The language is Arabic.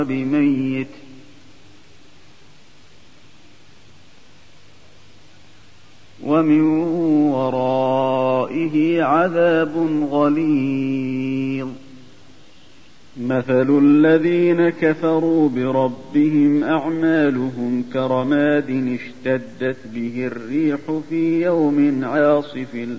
بميت ومن ورائه عذاب غليظ. مثل الذين كفروا بربهم أعمالهم كرماد اشتدت به الريح في يوم عاصف